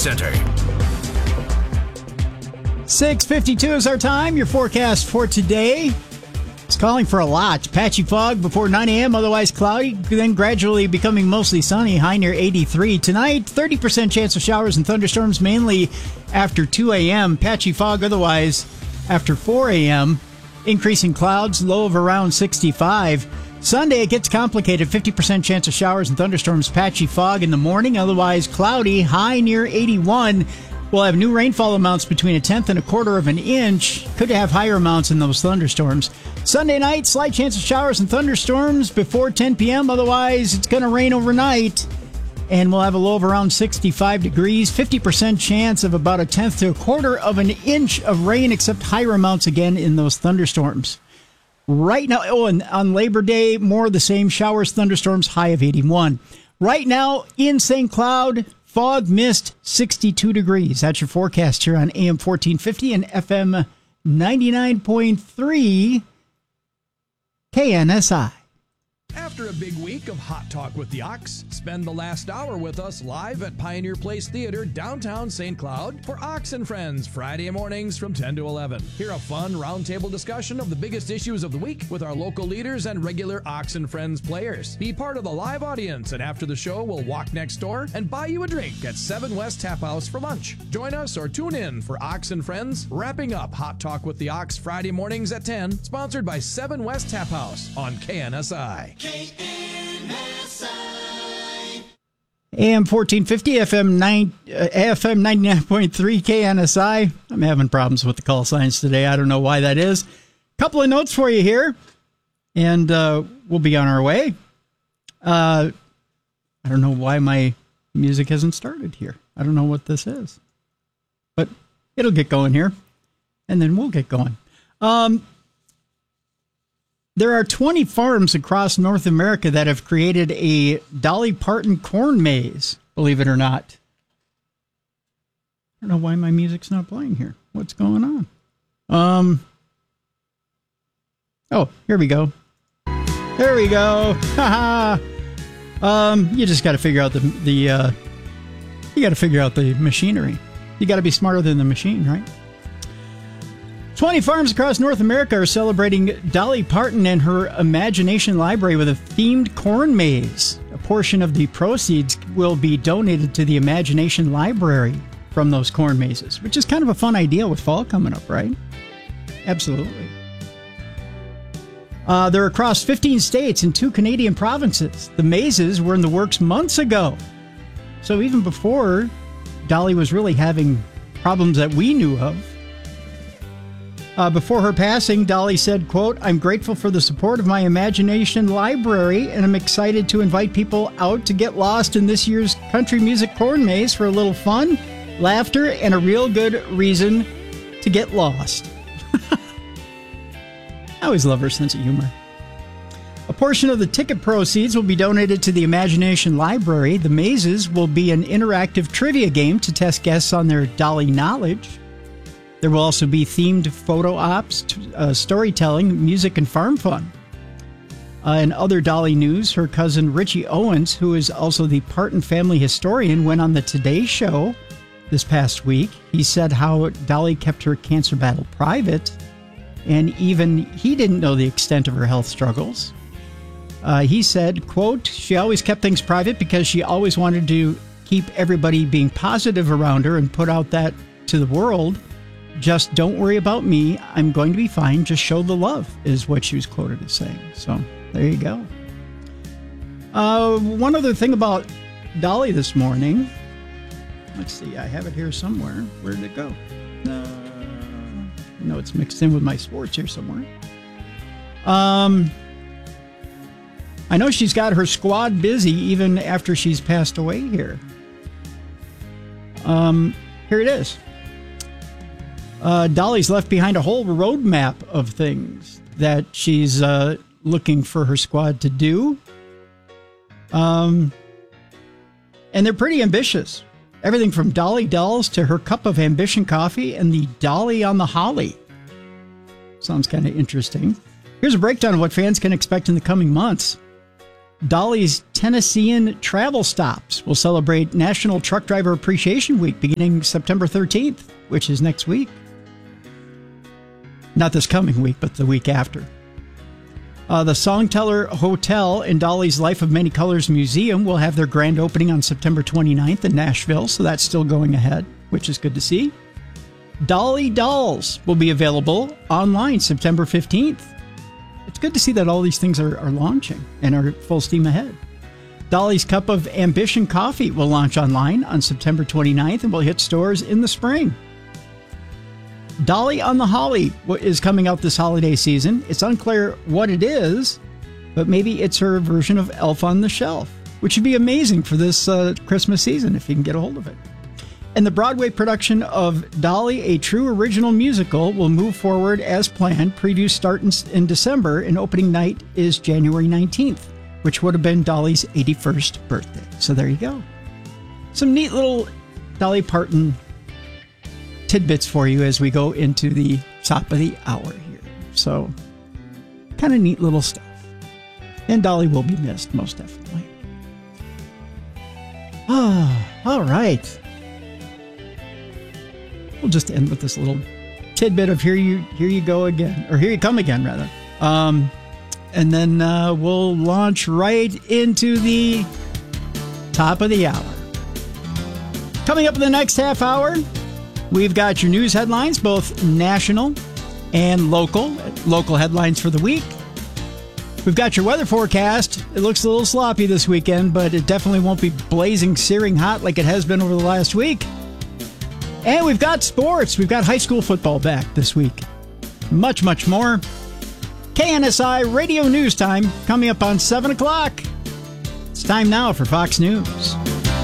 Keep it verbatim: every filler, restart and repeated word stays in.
Center. six fifty-two is our time. Your forecast for today. It's calling for a lot. Patchy fog before nine a.m., otherwise cloudy, then gradually becoming mostly sunny, high near eighty-three. Tonight, thirty percent chance of showers and thunderstorms, mainly after two a.m. Patchy fog otherwise after four a.m. Increasing clouds, low of around sixty-five. Sunday, it gets complicated. fifty percent chance of showers and thunderstorms, patchy fog in the morning, otherwise cloudy, high near eighty-one. We'll have new rainfall amounts between a tenth and a quarter of an inch. Could have higher amounts in those thunderstorms. Sunday night, slight chance of showers and thunderstorms before ten p.m. Otherwise, it's going to rain overnight. And we'll have a low of around sixty-five degrees. fifty percent chance of about a tenth to a quarter of an inch of rain, except higher amounts again in those thunderstorms. Right now, oh, and on Labor Day, more of the same showers, thunderstorms, high of eighty-one. Right now, in Saint Cloud, fog, mist, sixty-two degrees. That's your forecast here on A M fourteen fifty and F M ninety-nine point three K N S I. After a big week of Hot Talk with the Ox, spend the last hour with us live at Pioneer Place Theater, downtown Saint Cloud, for Ox and Friends, Friday mornings from ten to eleven. Hear a fun roundtable discussion of the biggest issues of the week with our local leaders and regular Ox and Friends players. Be part of the live audience, and after the show, we'll walk next door and buy you a drink at seven West Tap House for lunch. Join us or tune in for Ox and Friends, wrapping up Hot Talk with the Ox Friday mornings at ten, sponsored by seven West Tap House on K N S I. K N S I. A M fourteen fifty, F M nine, uh, F M ninety-nine point three K N S I. I'm having problems with the call signs today. I don't know why that is. Couple of notes for you here, and uh, we'll be on our way. Uh, I don't know why my music hasn't started here. I don't know what this is, but it'll get going here, and then we'll get going. Um, There are twenty farms across North America that have created a Dolly Parton corn maze, believe it or not. I don't know why my music's not playing here. What's going on? Um. Oh, here we go. There we go. Haha. um, you just got to figure out the the. Uh, you got to figure out the machinery. You got to be smarter than the machine, right? twenty farms across North America are celebrating Dolly Parton and her Imagination Library with a themed corn maze. A portion of the proceeds will be donated to the Imagination Library from those corn mazes, which is kind of a fun idea with fall coming up, right? Absolutely. Uh, they're across fifteen states and two Canadian provinces. The mazes were in the works months ago. So even before Dolly was really having problems that we knew of. Uh, before her passing, Dolly said, quote, "I'm grateful for the support of my Imagination Library, and I'm excited to invite people out to get lost in this year's country music corn maze for a little fun, laughter, and a real good reason to get lost." I always love her sense of humor. A portion of the ticket proceeds will be donated to the Imagination Library. The mazes will be an interactive trivia game to test guests on their Dolly knowledge. There will also be themed photo ops, uh, storytelling, music, and farm fun. Uh, in other Dolly news, her cousin Richie Owens, who is also the Parton family historian, went on the Today Show this past week. He said how Dolly kept her cancer battle private, and even he didn't know the extent of her health struggles. Uh, he said, quote, "She always kept things private because she always wanted to keep everybody being positive around her and put out that to the world. Just don't worry about me. I'm going to be fine. Just show the love," is what she was quoted as saying. So there you go. Uh, one other thing about Dolly this morning. Let's see. I have it here somewhere. Where did it go? Uh, no, it's mixed in with my sports here somewhere. Um, I know she's got her squad busy even after she's passed away here. Um, here it is. Uh, Dolly's left behind a whole roadmap of things that she's uh, looking for her squad to do. Um, and they're pretty ambitious. Everything from Dolly Dolls to her Cup of Ambition coffee and the Dolly on the Holly. Sounds kind of interesting. Here's a breakdown of what fans can expect in the coming months. Dolly's Tennessean Travel Stops will celebrate National Truck Driver Appreciation Week beginning September thirteenth, which is next week. Not this coming week, but the week after. Uh, the Songteller Hotel and Dolly's Life of Many Colors Museum will have their grand opening on September twenty-ninth in Nashville, so that's still going ahead, which is good to see. Dolly Dolls will be available online September fifteenth. It's good to see that all these things are, are launching and are full steam ahead. Dolly's Cup of Ambition Coffee will launch online on September twenty-ninth and will hit stores in the spring. Dolly on the Holly is coming out this holiday season. It's unclear what it is, but maybe it's her version of Elf on the Shelf, which would be amazing for this uh, Christmas season if you can get a hold of it. And the Broadway production of Dolly, a true original musical, will move forward as planned. Previews start in, in December, and opening night is January nineteenth, which would have been Dolly's eighty-first birthday. So there you go. Some neat little Dolly Parton tidbits for you as we go into the top of the hour here. So, kind of neat little stuff. And Dolly will be missed, most definitely. Ah, all right. We'll just end with this little tidbit of here you here you go again, or here you come again, rather. Um, and then uh, we'll launch right into the top of the hour. Coming up in the next half hour, we've got your news headlines, both national and local. Local headlines for the week. We've got your weather forecast. It looks a little sloppy this weekend, but it definitely won't be blazing, searing hot like it has been over the last week. And we've got sports. We've got high school football back this week. Much, much more. K N S I Radio News Time coming up on seven o'clock. It's time now for Fox News.